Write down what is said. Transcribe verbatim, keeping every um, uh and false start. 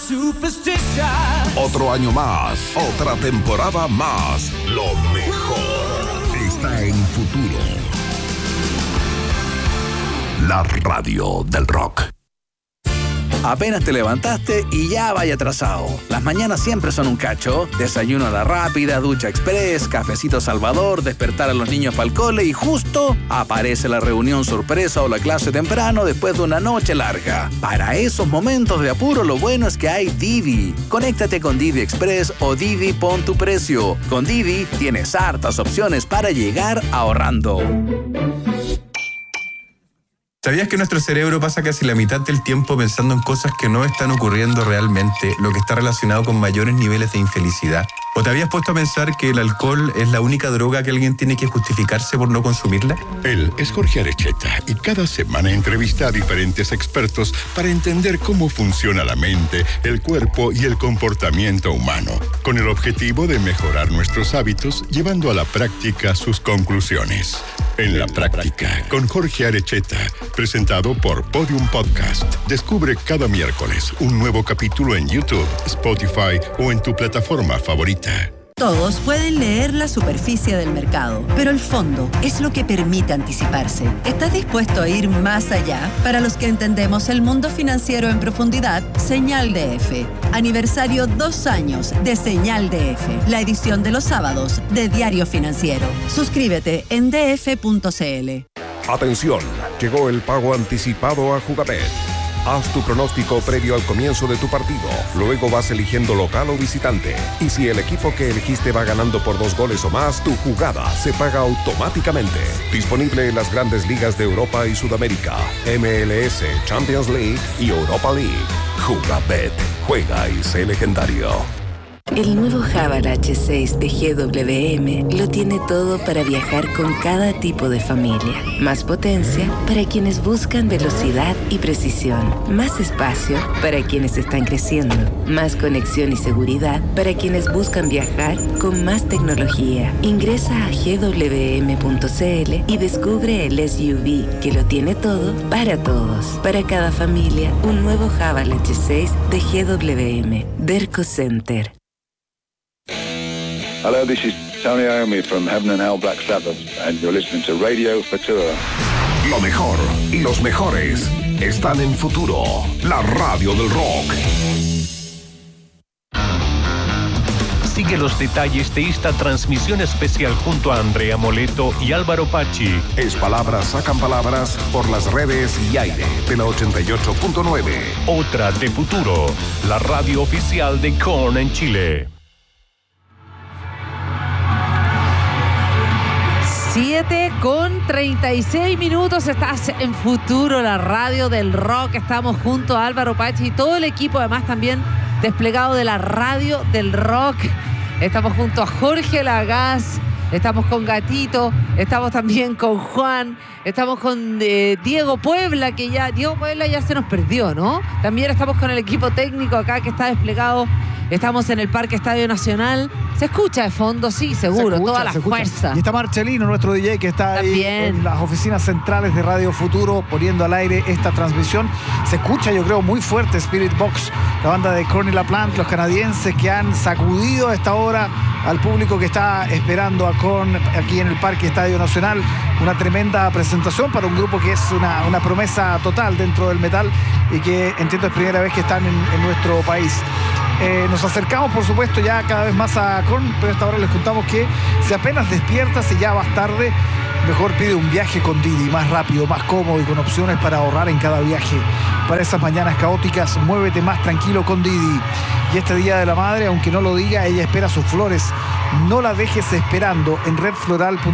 Otro año más, otra temporada más. Lo mejor está en Futuro. La radio del rock. Apenas te levantaste y ya vaya atrasado. Las mañanas siempre son un cacho. Desayuno a la rápida, ducha express, cafecito Salvador, despertar a los niños para el cole y justo aparece la reunión sorpresa o la clase temprano después de una noche larga. Para esos momentos de apuro, lo bueno es que hay Didi. Conéctate con Didi Express o Didi Pon tu Precio. Con Didi tienes hartas opciones para llegar ahorrando. ¿Sabías que nuestro cerebro pasa casi la mitad del tiempo pensando en cosas que no están ocurriendo realmente, lo que está relacionado con mayores niveles de infelicidad? ¿O te habías puesto a pensar que el alcohol es la única droga que alguien tiene que justificarse por no consumirla? Él es Jorge Arecheta y cada semana entrevista a diferentes expertos para entender cómo funciona la mente, el cuerpo y el comportamiento humano, con el objetivo de mejorar nuestros hábitos, llevando a la práctica sus conclusiones. En la práctica, con Jorge Arecheta, presentado por Podium Podcast. Descubre cada miércoles un nuevo capítulo en YouTube, Spotify o en tu plataforma favorita. Todos pueden leer la superficie del mercado, pero el fondo es lo que permite anticiparse. ¿Estás dispuesto a ir más allá? Para los que entendemos el mundo financiero en profundidad, Señal D F. Aniversario dos años de Señal D F, la edición de los sábados de Diario Financiero. Suscríbete en d f punto c l. Atención, llegó el pago anticipado a Jugabet. Haz tu pronóstico previo al comienzo de tu partido. Luego vas eligiendo local o visitante. Y si el equipo que elegiste va ganando por dos goles o más, tu jugada se paga automáticamente. Disponible en las grandes ligas de Europa y Sudamérica, M L S, Champions League y Europa League. Jugabet. Juega y sé legendario. El nuevo Haval H seis de G W M lo tiene todo para viajar con cada tipo de familia. Más potencia para quienes buscan velocidad y precisión. Más espacio para quienes están creciendo. Más conexión y seguridad para quienes buscan viajar con más tecnología. Ingresa a g w m punto c l y descubre el S U V que lo tiene todo para todos. Para cada familia, un nuevo Haval H seis de G W M. Derco Center. Hello, this is Tony Iommi from Heaven and Hell Black Sabbath, and you're listening to Radio Futura. Lo mejor y los mejores están en Futuro, la radio del rock. Sigue los detalles de esta transmisión especial junto a Andrea Moleto y Álvaro Pachi. Es Palabras Sacan Palabras por las redes y aire de la ochenta y ocho punto nueve. Otra de Futuro, la radio oficial de Korn en Chile. siete con treinta y seis minutos, estás en Futuro, la radio del rock. Estamos junto a Álvaro Pachi y todo el equipo, además también desplegado de la radio del rock. Estamos junto a Jorge Lagaz, estamos con Gatito, estamos también con Juan, estamos con eh, Diego Puebla, que ya, Diego Puebla ya se nos perdió, ¿no? También estamos con el equipo técnico acá que está desplegado. Estamos en el Parque Estadio Nacional. ¿Se escucha de fondo? Sí, seguro. Escucha, toda la fuerza. Y está Marcelino, nuestro D J, que está También. ahí en las oficinas centrales de Radio Futuro, poniendo al aire esta transmisión. Se escucha, yo creo, muy fuerte Spirit Box, la banda de Korn y LaPlante, los canadienses que han sacudido a esta hora al público que está esperando a Korn aquí en el Parque Estadio Nacional. Una tremenda presentación para un grupo que es una, una promesa total dentro del metal y que entiendo es primera vez que están en, en nuestro país. Eh, nos acercamos, por supuesto, ya cada vez más a Korn, pero a esta hora les contamos que si apenas despiertas y ya vas tarde, mejor pide un viaje con Didi, más rápido, más cómodo y con opciones para ahorrar en cada viaje. Para esas mañanas caóticas, muévete más tranquilo con Didi. Y este Día de la Madre, aunque no lo diga, ella espera sus flores. No la dejes esperando en red floral punto com.